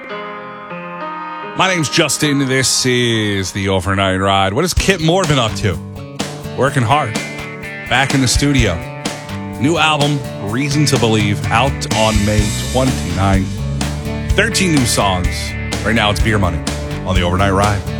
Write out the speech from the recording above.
My name's Justin. This is the Overnight Ride. What has Kip Moore been up to? Working hard. Back in the studio. New album, Reason to Believe, out on May 29th. 13 new songs. Right now it's Beer Money on the Overnight Ride.